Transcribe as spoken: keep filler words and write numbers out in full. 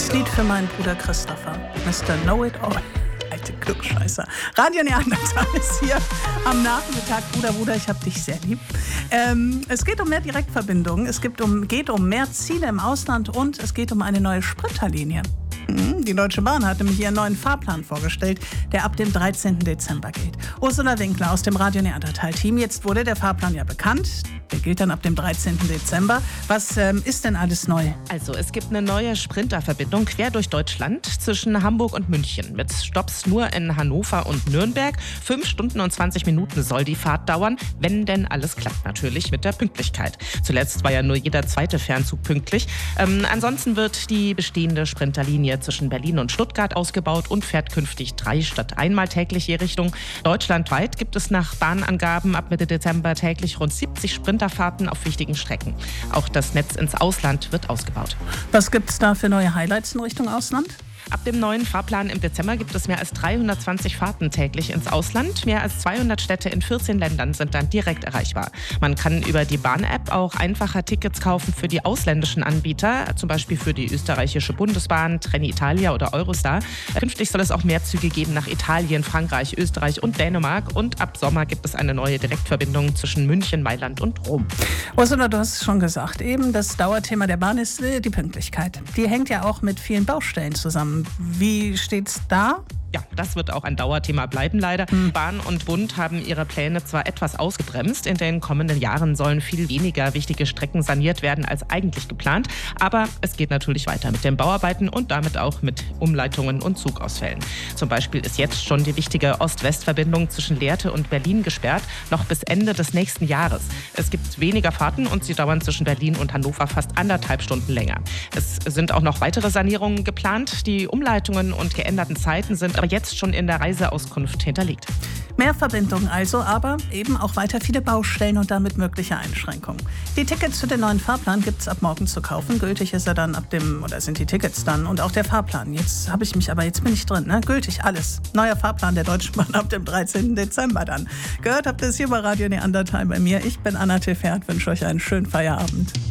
Das Lied für meinen Bruder Christopher, Mister Know-It-All. Alte Klugscheißer. Radio Neandertal ist hier am Nachmittag. Bruder, Bruder, ich hab dich sehr lieb. Ähm, es geht um mehr Direktverbindungen, es geht um, geht um mehr Ziele im Ausland und es geht um eine neue Sprinterlinie. Die Deutsche Bahn hat nämlich ihren neuen Fahrplan vorgestellt, der ab dem dreizehnten Dezember gilt. Ursula Winkler aus dem Radio Neandertal-Team. Jetzt wurde der Fahrplan ja bekannt. Der gilt dann ab dem dreizehnten Dezember. Was ähm, ist denn alles neu? Also es gibt eine neue Sprinterverbindung quer durch Deutschland zwischen Hamburg und München. Mit Stopps nur in Hannover und Nürnberg. Fünf Stunden und zwanzig Minuten soll die Fahrt dauern, wenn denn alles klappt natürlich mit der Pünktlichkeit. Zuletzt war ja nur jeder zweite Fernzug pünktlich. Ähm, ansonsten wird die bestehende Sprinterlinie zwischen Berlin und Stuttgart ausgebaut und fährt künftig drei statt einmal täglich je Richtung. Deutschlandweit gibt es nach Bahnangaben ab Mitte Dezember täglich rund siebzig Sprinterfahrten auf wichtigen Strecken. Auch das Netz ins Ausland wird ausgebaut. Was gibt es da für neue Highlights in Richtung Ausland? Ab dem neuen Fahrplan im Dezember gibt es mehr als dreihundertzwanzig Fahrten täglich ins Ausland. Mehr als zweihundert Städte in vierzehn Ländern sind dann direkt erreichbar. Man kann über die Bahn-App auch einfacher Tickets kaufen für die ausländischen Anbieter, zum Beispiel für die österreichische Bundesbahn, Trenitalia oder Eurostar. Künftig soll es auch mehr Züge geben nach Italien, Frankreich, Österreich und Dänemark. Und ab Sommer gibt es eine neue Direktverbindung zwischen München, Mailand und Rom. Ursula, du hast es schon gesagt, eben das Dauerthema der Bahn ist äh, die Pünktlichkeit. Die hängt ja auch mit vielen Baustellen zusammen. Wie steht's da? Ja, das wird auch ein Dauerthema bleiben, leider. Hm. Bahn und Bund haben ihre Pläne zwar etwas ausgebremst. In den kommenden Jahren sollen viel weniger wichtige Strecken saniert werden als eigentlich geplant. Aber es geht natürlich weiter mit den Bauarbeiten und damit auch mit Umleitungen und Zugausfällen. Zum Beispiel ist jetzt schon die wichtige Ost-West-Verbindung zwischen Lehrte und Berlin gesperrt, noch bis Ende des nächsten Jahres. Es gibt weniger Fahrten und sie dauern zwischen Berlin und Hannover fast anderthalb Stunden länger. Es sind auch noch weitere Sanierungen geplant. Die Umleitungen und geänderten Zeiten sind aber jetzt schon in der Reiseauskunft hinterlegt. Mehr Verbindungen also, aber eben auch weiter viele Baustellen und damit mögliche Einschränkungen. Die Tickets für den neuen Fahrplan gibt es ab morgen zu kaufen. Gültig ist er dann ab dem, oder sind die Tickets dann und auch der Fahrplan. Jetzt habe ich mich, aber jetzt bin ich drin, ne? Gültig alles. Neuer Fahrplan der Deutschen Bahn ab dem dreizehnten Dezember dann. Gehört habt ihr es hier bei Radio Neandertal bei mir. Ich bin Anna Tefert, wünsche euch einen schönen Feierabend.